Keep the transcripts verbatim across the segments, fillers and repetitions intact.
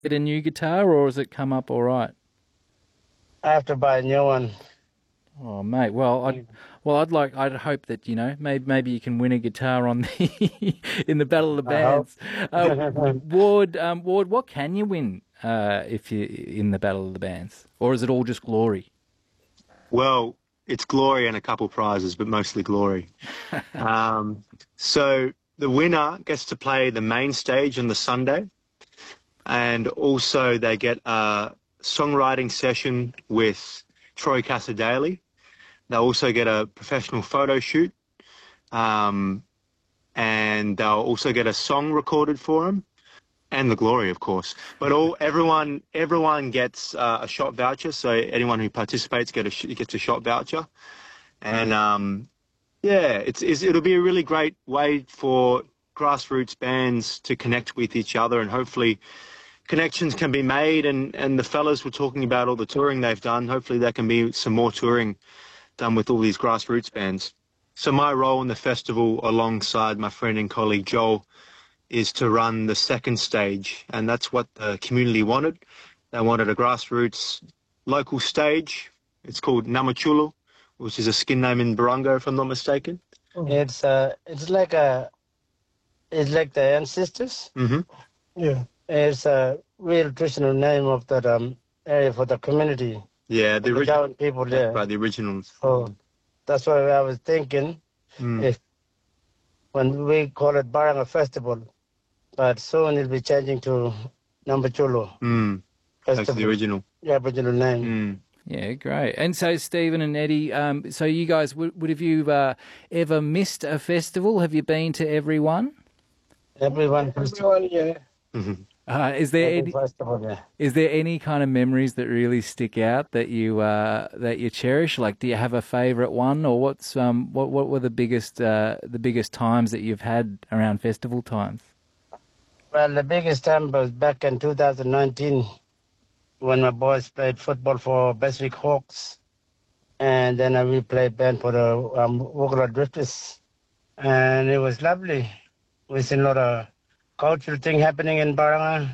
Get a new guitar, or has it come up all right? I have to buy a new one. Oh, mate. Well, I'd well, I'd like, I'd hope that you know, maybe maybe you can win a guitar on the in the Battle of the I hope. Bands. Uh, Ward, um, Ward, what can you win uh, if you in the Battle of the Bands, or is it all just glory? Well, it's glory and a couple prizes, but mostly glory. Um, so the winner gets to play the main stage on the Sunday, and also they get a songwriting session with Troy Cassadaly. They'll also get a professional photo shoot, um, and they'll also get a song recorded for them, and the glory, of course. But all everyone everyone gets uh, a shot voucher. So anyone who participates get a sh- gets a shot voucher, and um, yeah, it's, it's it'll be a really great way for grassroots bands to connect with each other, and hopefully connections can be made. And and the fellas were talking about all the touring they've done. Hopefully there can be some more touring done with all these grassroots bands. So my role in the festival, alongside my friend and colleague Joel, is to run the second stage, and that's what the community wanted. They wanted a grassroots local stage. It's called Namachulu, which is a skin name in Baronga, if I'm not mistaken. It's uh, it's like a, it's like the ancestors. Mm-hmm. Yeah. It's a real traditional name of that um area for the community. Yeah, the The original. Javan people there. Right, the originals. So that's why I was thinking Mm. if when we call it Baranga Festival, but soon it'll be changing to Nambachulo Mm. That's the Festival, original. the Aboriginal name. Mm. Yeah, great. And so, Stephen and Eddie, um, so you guys, would, would have you uh, ever missed a festival? Have you been to every one? Everyone, everyone, yeah. Mm-hmm. Uh, is there Every any, festival, yeah. is there any kind of memories that really stick out that you uh, that you cherish? Like, do you have a favourite one, or what's um what what were the biggest uh, the biggest times that you've had around festival times? Well, the biggest time was back in two thousand nineteen when my boys played football for Beswick Hawks, and then uh, we played band for the um, Wogala Drifters, and it was lovely. We seen a lot of cultural thing happening in Baranga,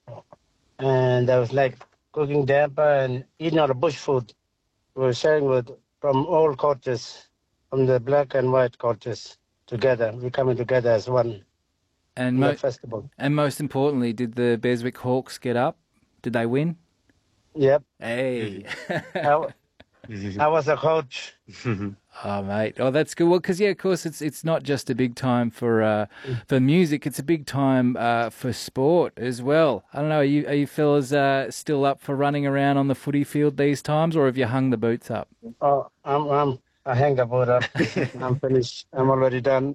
and there was like cooking damper and eating all the bush food. We were sharing with from all cultures, from the black and white cultures together. We're coming together as one And in mo- that festival. and most importantly, did the Beswick Hawks get up? Did they win? Yep. Hey. I, I was a coach. Oh, mate. Oh, that's good. Well, because yeah, of course, it's it's not just a big time for uh, for music. It's a big time uh, for sport as well. I don't know. Are you are you fellas uh, still up for running around on the footy field these times, or have you hung the boots up? Oh, I'm, I'm, I hang the boat up. I'm finished. I'm already done.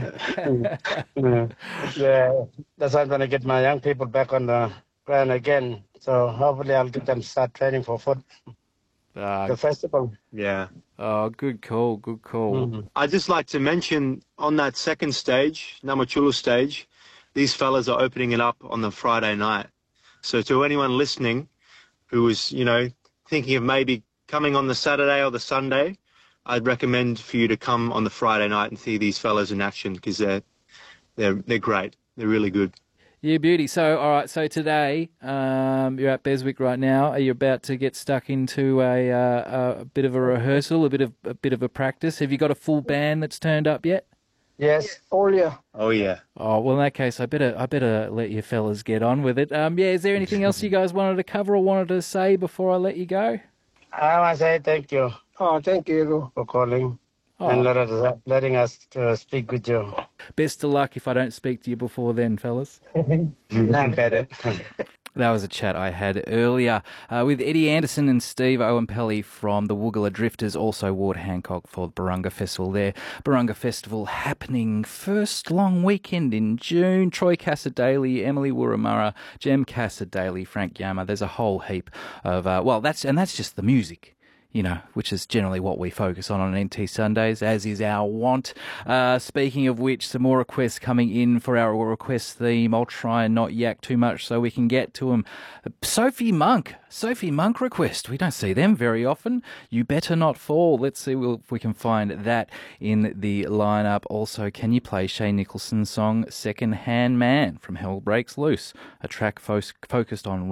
yeah. Yeah. That's why I'm going to get my young people back on the ground again. So hopefully I'll get them start training for foot, Uh, the festival. Yeah. oh, good call. Good call. Mhm. I'd just like to mention on that second stage, Namachulu stage, these fellas are opening it up on the Friday night. So to anyone listening who is, you know, thinking of maybe coming on the Saturday or the Sunday, I'd recommend for you to come on the Friday night and see these fellas in action, because they're, they're, they're great. They're really good. Yeah, beauty. So, all right. So today, um, you're at Beswick right now. Are you about to get stuck into a, uh, a bit of a rehearsal, a bit of a bit of a practice? Have you got a full band that's turned up yet? Yes. Oh, yeah. Oh, yeah. Oh well, in that case, I better I better let you fellas get on with it. Um, yeah. Is there anything else you guys wanted to cover or wanted to say before I let you go? I want to say thank you. Oh, thank you for calling and Oh, let us, letting us uh, speak with you. best of luck if I don't speak to you before then, fellas. Not better. That was a chat I had earlier uh, with Eddie Anderson and Steve Owenpelly from the Woogala Drifters, also Ward Hancock for the Barunga Festival there. Barunga Festival happening first long weekend in June. Troy Cassadaly, Emily Wurramara, Jem Cassadaly, Frank Yama. There's a whole heap of, uh, well, that's and that's just the music. you know, which is generally what we focus on on N T Sundays, as is our want. Uh, speaking of which, some more requests coming in for our request theme. I'll try and not yak too much so we can get to them. Sophie Monk. Sophie Monk request. We don't see them very often. You Better Not Fall. Let's see if we can find that in the lineup. Also, can you play Shay Nicholson's song Second Hand Man from Hell Breaks Loose, a track fo- focused on